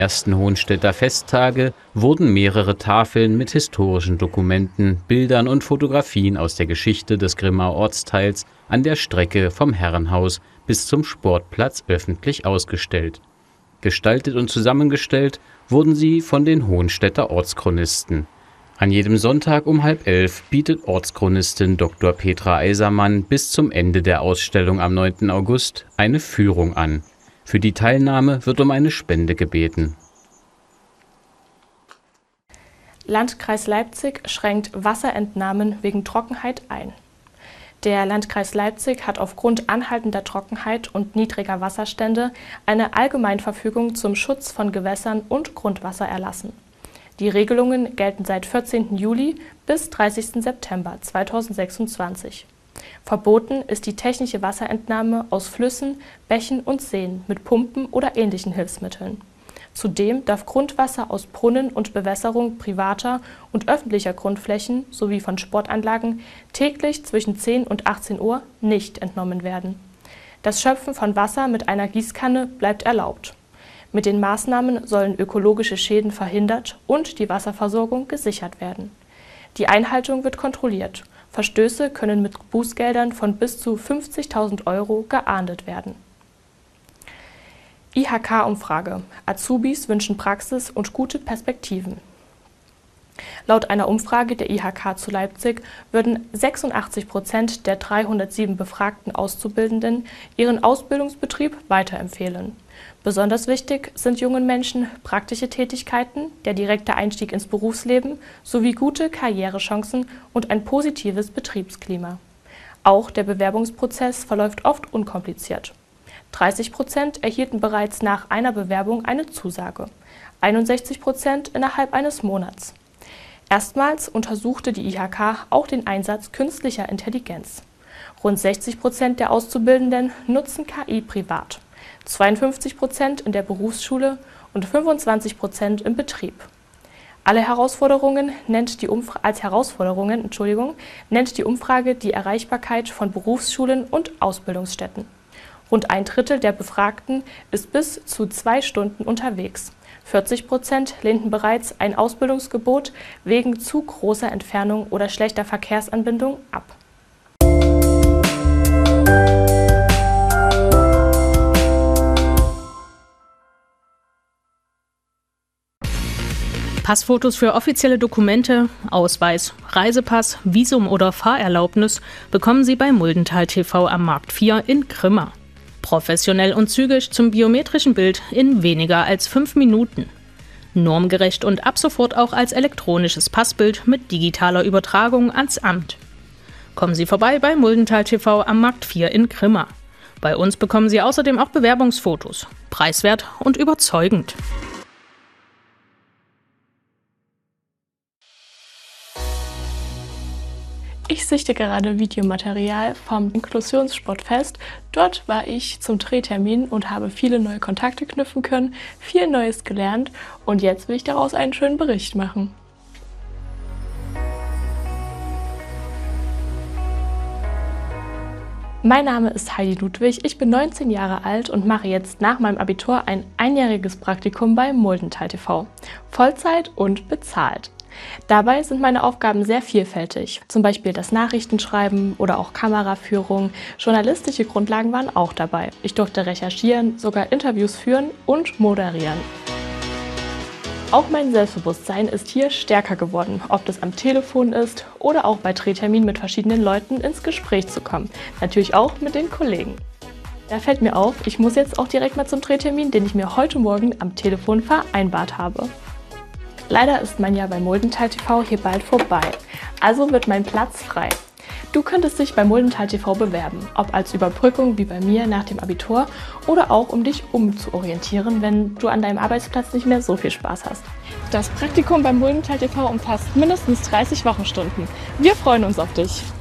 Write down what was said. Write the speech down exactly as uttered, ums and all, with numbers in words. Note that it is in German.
ersten Hohenstädter Festtage wurden mehrere Tafeln mit historischen Dokumenten, Bildern und Fotografien aus der Geschichte des Grimmaer Ortsteils an der Strecke vom Herrenhaus bis zum Sportplatz öffentlich ausgestellt. Gestaltet und zusammengestellt wurden sie von den Hohenstädter Ortschronisten. An jedem Sonntag um halb elf bietet Ortschronistin Doktor Petra Eisermann bis zum Ende der Ausstellung am neunten August eine Führung an. Für die Teilnahme wird um eine Spende gebeten. Landkreis Leipzig schränkt Wasserentnahmen wegen Trockenheit ein. Der Landkreis Leipzig hat aufgrund anhaltender Trockenheit und niedriger Wasserstände eine Allgemeinverfügung zum Schutz von Gewässern und Grundwasser erlassen. Die Regelungen gelten seit vierzehnten Juli bis dreißigsten September zweitausendsechsundzwanzig. Verboten ist die technische Wasserentnahme aus Flüssen, Bächen und Seen mit Pumpen oder ähnlichen Hilfsmitteln. Zudem darf Grundwasser aus Brunnen und Bewässerung privater und öffentlicher Grundflächen sowie von Sportanlagen täglich zwischen zehn und achtzehn Uhr nicht entnommen werden. Das Schöpfen von Wasser mit einer Gießkanne bleibt erlaubt. Mit den Maßnahmen sollen ökologische Schäden verhindert und die Wasserversorgung gesichert werden. Die Einhaltung wird kontrolliert. Verstöße können mit Bußgeldern von bis zu fünfzigtausend Euro geahndet werden. I H K-Umfrage. Azubis wünschen Praxis und gute Perspektiven. Laut einer Umfrage der I H K zu Leipzig würden sechsundachtzig Prozent der dreihundertsieben befragten Auszubildenden ihren Ausbildungsbetrieb weiterempfehlen. Besonders wichtig sind jungen Menschen praktische Tätigkeiten, der direkte Einstieg ins Berufsleben sowie gute Karrierechancen und ein positives Betriebsklima. Auch der Bewerbungsprozess verläuft oft unkompliziert. dreißig Prozent erhielten bereits nach einer Bewerbung eine Zusage, einundsechzig Prozent innerhalb eines Monats. Erstmals untersuchte die I H K auch den Einsatz künstlicher Intelligenz. Rund sechzig Prozent der Auszubildenden nutzen K I privat, zweiundfünfzig Prozent in der Berufsschule und fünfundzwanzig Prozent im Betrieb. Alle Herausforderungen nennt die Umfra- als Herausforderungen Entschuldigung, nennt die Umfrage die Erreichbarkeit von Berufsschulen und Ausbildungsstätten. Rund ein Drittel der Befragten ist bis zu zwei Stunden unterwegs. vierzig Prozent lehnten bereits ein Ausbildungsgebot wegen zu großer Entfernung oder schlechter Verkehrsanbindung ab. Passfotos für offizielle Dokumente, Ausweis, Reisepass, Visum oder Fahrerlaubnis bekommen Sie bei Muldental T V am Markt vier in Grimma. Professionell und zügig zum biometrischen Bild in weniger als fünf Minuten. Normgerecht und ab sofort auch als elektronisches Passbild mit digitaler Übertragung ans Amt. Kommen Sie vorbei bei Muldental T V am Markt vier in Grimma. Bei uns bekommen Sie außerdem auch Bewerbungsfotos. Preiswert und überzeugend. Ich sichte gerade Videomaterial vom Inklusionssportfest. Dort war ich zum Drehtermin und habe viele neue Kontakte knüpfen können, viel Neues gelernt und jetzt will ich daraus einen schönen Bericht machen. Mein Name ist Heidi Ludwig, ich bin neunzehn Jahre alt und mache jetzt nach meinem Abitur ein einjähriges Praktikum bei Muldental T V. Vollzeit und bezahlt. Dabei sind meine Aufgaben sehr vielfältig, zum Beispiel das Nachrichtenschreiben oder auch Kameraführung. Journalistische Grundlagen waren auch dabei. Ich durfte recherchieren, sogar Interviews führen und moderieren. Auch mein Selbstbewusstsein ist hier stärker geworden, ob das am Telefon ist oder auch bei Drehterminen mit verschiedenen Leuten ins Gespräch zu kommen. Natürlich auch mit den Kollegen. Da fällt mir auf, ich muss jetzt auch direkt mal zum Drehtermin, den ich mir heute Morgen am Telefon vereinbart habe. Leider ist mein Jahr bei Muldental T V hier bald vorbei, also wird mein Platz frei. Du könntest dich bei Muldental T V bewerben, ob als Überbrückung wie bei mir nach dem Abitur oder auch um dich umzuorientieren, wenn du an deinem Arbeitsplatz nicht mehr so viel Spaß hast. Das Praktikum bei Muldental T V umfasst mindestens dreißig Wochenstunden. Wir freuen uns auf dich!